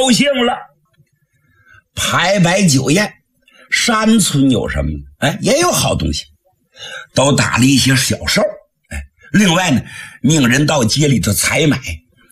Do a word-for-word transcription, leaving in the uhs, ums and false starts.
高兴了。排摆酒宴，山村有什么呢？哎，也有好东西，都打了一些小兽。哎，另外呢，命人到街里头采买，